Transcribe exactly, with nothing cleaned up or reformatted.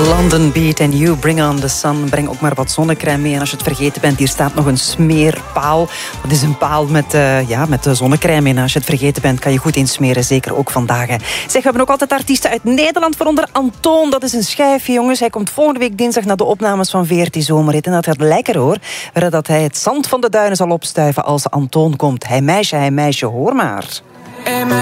London Beat en You Bring On The Sun. Breng ook maar wat zonnecrème mee. En als je het vergeten bent, hier staat nog een smeerpaal. Dat is een paal met, uh, ja, met de zonnecrème in. Als je het vergeten bent, kan je goed insmeren. Zeker ook vandaag. Hè. Zeg, we hebben ook altijd artiesten uit Nederland. Waaronder Antoon, dat is een schijfje, jongens. Hij komt volgende week dinsdag naar de opnames van V R T Zomerhit. En dat gaat lekker, hoor. Dat hij het zand van de duinen zal opstuiven als Antoon komt. Hij meisje, hij meisje, hoor maar.